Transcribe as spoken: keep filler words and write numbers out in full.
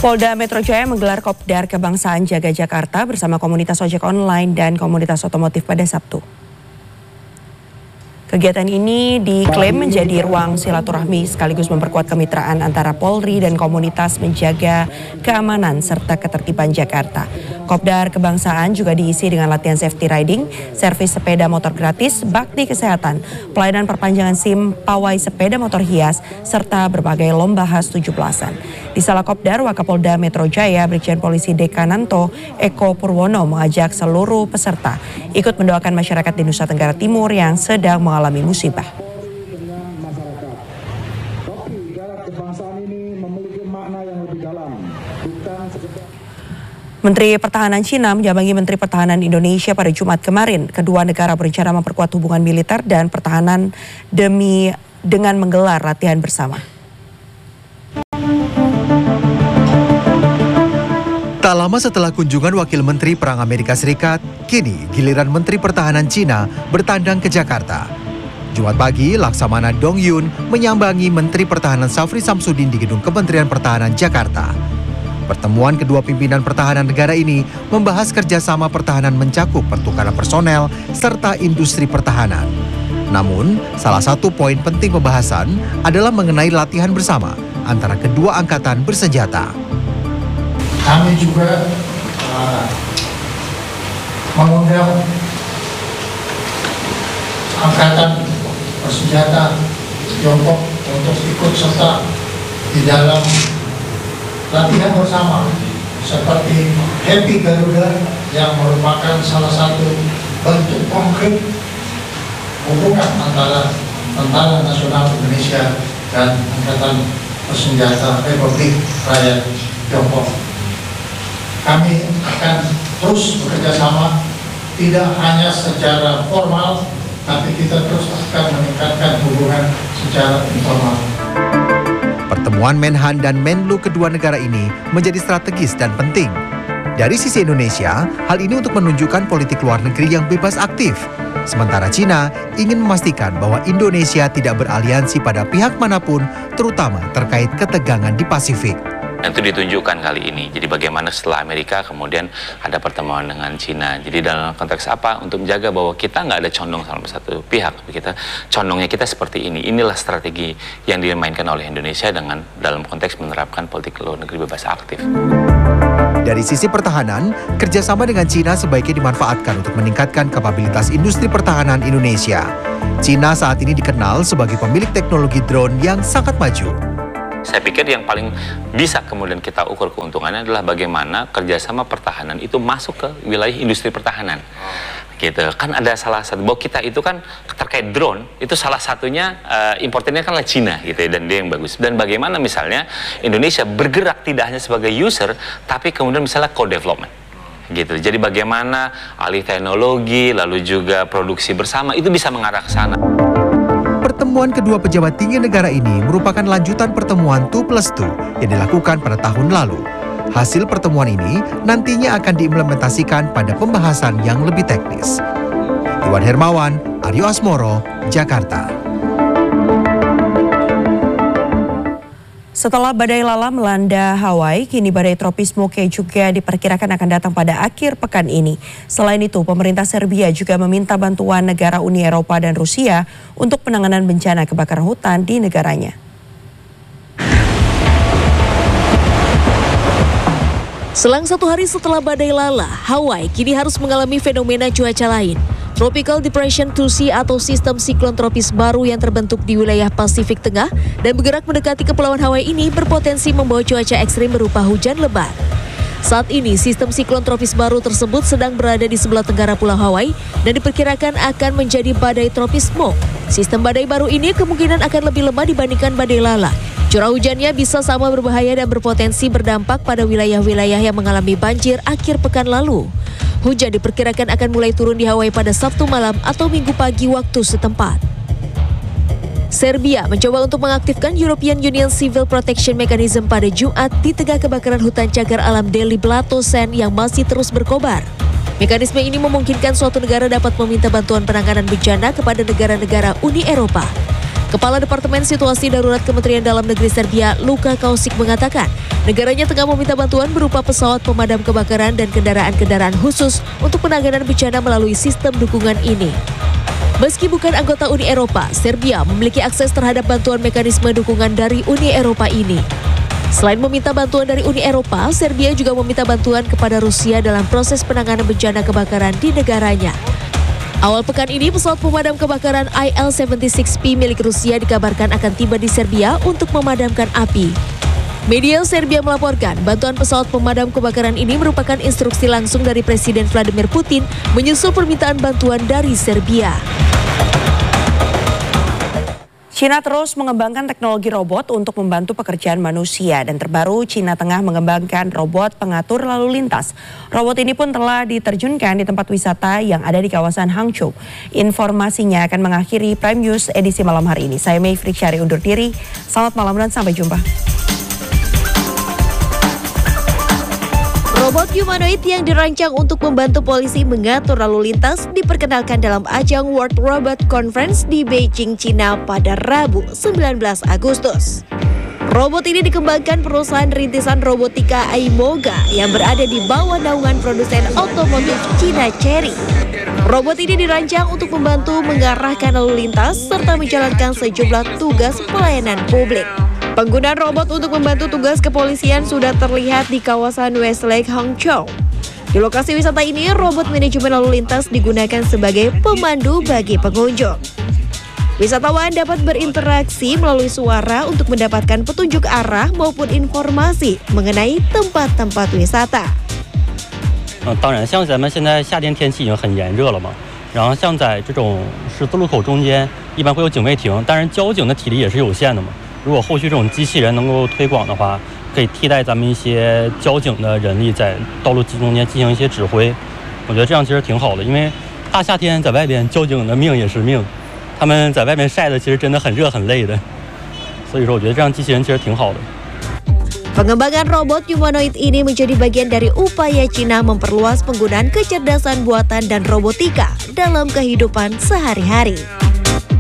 Polda Metro Jaya menggelar Kopdar Kebangsaan Jaga Jakarta bersama komunitas ojek online dan komunitas otomotif pada Sabtu. Kegiatan ini diklaim menjadi ruang silaturahmi sekaligus memperkuat kemitraan antara Polri dan komunitas menjaga keamanan serta ketertiban Jakarta. Kopdar Kebangsaan juga diisi dengan latihan safety riding, servis sepeda motor gratis, bakti kesehatan, pelayanan perpanjangan SIM, pawai sepeda motor hias, serta berbagai lomba khas tujuh belasan. Di Sala Kopdar, Wakapolda Metro Jaya, Brigjen Polisi Dekananto Eko Purwono mengajak seluruh peserta ikut mendoakan masyarakat di Nusa Tenggara Timur yang sedang mengalami musibah. Menteri Pertahanan Cina menyambangi Menteri Pertahanan Indonesia pada Jumat kemarin. Kedua negara berencana memperkuat hubungan militer dan pertahanan demi dengan menggelar latihan bersama. Tak lama setelah kunjungan Wakil Menteri Perang Amerika Serikat, kini giliran Menteri Pertahanan Cina bertandang ke Jakarta. Jumat pagi, Laksamana Dong Yun menyambangi Menteri Pertahanan Safri Samsudin di Gedung Kementerian Pertahanan Jakarta. Pertemuan kedua pimpinan pertahanan negara ini membahas kerjasama pertahanan mencakup pertukaran personel serta industri pertahanan. Namun, salah satu poin penting pembahasan adalah mengenai latihan bersama antara kedua angkatan bersenjata. Kami juga uh, mengundang angkatan bersenjata Tiongkok untuk ikut serta di dalam latihan bersama seperti Happy Garuda yang merupakan salah satu bentuk konkret hubungan antara Tentara Nasional Indonesia dan Angkatan Bersenjata Republik Rakyat Tiongkok. Kami akan terus bekerja sama, tidak hanya secara formal, tapi kita terus akan meningkatkan hubungan secara informal. Pertemuan Menhan dan Menlu kedua negara ini menjadi strategis dan penting. Dari sisi Indonesia, hal ini untuk menunjukkan politik luar negeri yang bebas aktif. Sementara Cina ingin memastikan bahwa Indonesia tidak beraliansi pada pihak manapun, terutama terkait ketegangan di Pasifik. Itu ditunjukkan kali ini. Jadi bagaimana setelah Amerika kemudian ada pertemuan dengan Cina. Jadi dalam konteks apa? Untuk menjaga bahwa kita nggak ada condong sama satu pihak. Kita condongnya kita seperti ini. Inilah strategi yang dimainkan oleh Indonesia dengan dalam konteks menerapkan politik luar negeri bebas aktif. Dari sisi pertahanan, kerjasama dengan Cina sebaiknya dimanfaatkan untuk meningkatkan kapabilitas industri pertahanan Indonesia. Cina saat ini dikenal sebagai pemilik teknologi drone yang sangat maju. Saya pikir yang paling bisa kemudian kita ukur keuntungannya adalah bagaimana kerjasama pertahanan itu masuk ke wilayah industri pertahanan. Gitu. Kan ada salah satu, bahwa kita itu kan terkait drone, itu salah satunya uh, importernya kan lah Cina gitu ya, dan dia yang bagus. Dan bagaimana misalnya Indonesia bergerak tidak hanya sebagai user, tapi kemudian misalnya co-development. Gitu. Jadi bagaimana alih teknologi, lalu juga produksi bersama, itu bisa mengarah ke sana. Pertemuan kedua pejabat tinggi negara ini merupakan lanjutan pertemuan dua plus dua yang dilakukan pada tahun lalu. Hasil pertemuan ini nantinya akan diimplementasikan pada pembahasan yang lebih teknis. Iwan Hermawan, Aryo Asmoro, Jakarta. Setelah badai Lala melanda Hawaii, kini badai tropis Moke juga diperkirakan akan datang pada akhir pekan ini. Selain itu, pemerintah Serbia juga meminta bantuan negara Uni Eropa dan Rusia untuk penanganan bencana kebakaran hutan di negaranya. Selang satu hari setelah badai Lala, Hawaii kini harus mengalami fenomena cuaca lain. Tropical Depression two C atau sistem siklon tropis baru yang terbentuk di wilayah Pasifik Tengah dan bergerak mendekati Kepulauan Hawaii ini berpotensi membawa cuaca ekstrim berupa hujan lebat. Saat ini, sistem siklon tropis baru tersebut sedang berada di sebelah tenggara Pulau Hawaii dan diperkirakan akan menjadi badai tropis Moke. Sistem badai baru ini kemungkinan akan lebih lemah dibandingkan badai Lala. Curah hujannya bisa sama berbahaya dan berpotensi berdampak pada wilayah-wilayah yang mengalami banjir akhir pekan lalu. Hujan diperkirakan akan mulai turun di Hawaii pada Sabtu malam atau Minggu pagi waktu setempat. Serbia mencoba untuk mengaktifkan European Union Civil Protection Mechanism pada Jumat di tengah kebakaran hutan cagar alam Deli Blato Sen yang masih terus berkobar. Mekanisme ini memungkinkan suatu negara dapat meminta bantuan penanganan bencana kepada negara-negara Uni Eropa. Kepala Departemen Situasi Darurat Kementerian Dalam Negeri Serbia, Luka Kausic, mengatakan Negaranya tengah meminta bantuan berupa pesawat pemadam kebakaran dan kendaraan-kendaraan khusus untuk penanganan bencana melalui sistem dukungan ini. Meski bukan anggota Uni Eropa, Serbia memiliki akses terhadap bantuan mekanisme dukungan dari Uni Eropa ini. Selain meminta bantuan dari Uni Eropa, Serbia juga meminta bantuan kepada Rusia dalam proses penanganan bencana kebakaran di negaranya. Awal pekan ini, pesawat pemadam kebakaran I L tujuh puluh enam P milik Rusia dikabarkan akan tiba di Serbia untuk memadamkan api. Media Serbia melaporkan bantuan pesawat pemadam kebakaran ini merupakan instruksi langsung dari Presiden Vladimir Putin menyusul permintaan bantuan dari Serbia. Cina terus mengembangkan teknologi robot untuk membantu pekerjaan manusia dan terbaru Cina tengah mengembangkan robot pengatur lalu lintas. Robot ini pun telah diterjunkan di tempat wisata yang ada di kawasan Hangzhou. Informasinya akan mengakhiri Prime News edisi malam hari ini. Saya Mayfri Syari undur diri. Selamat malam dan sampai jumpa. Robot humanoid yang dirancang untuk membantu polisi mengatur lalu lintas diperkenalkan dalam ajang World Robot Conference di Beijing, Cina pada Rabu sembilan belas Agustus. Robot ini dikembangkan perusahaan rintisan robotika Aimoga yang berada di bawah naungan produsen otomotif Cina Chery. Robot ini dirancang untuk membantu mengarahkan lalu lintas serta menjalankan sejumlah tugas pelayanan publik. Penggunaan robot untuk membantu tugas kepolisian sudah terlihat di kawasan Westlake, Hangzhou. Di lokasi wisata ini, robot manajemen lalu lintas digunakan sebagai pemandu bagi pengunjung. Wisatawan dapat berinteraksi melalui suara untuk mendapatkan petunjuk arah maupun informasi mengenai tempat-tempat wisata. 嗯，当然，像咱们现在夏天天气已经很炎热了嘛，然后像在这种十字路口中间，一般会有警卫亭，当然交警的体力也是有限的嘛。如果后续这种机器人能够推广的话，可以替代咱们一些交警的人力在道路中间进行一些指挥。我觉得这样其实挺好的，因为大夏天在外边，交警的命也是命，他们在外面晒的其实真的很热很累的，所以说我觉得这样机器人其实挺好的。 Pengembangan robot humanoid ini menjadi bagian dari upaya Cina memperluas penggunaan kecerdasan buatan dan robotika dalam kehidupan sehari-hari.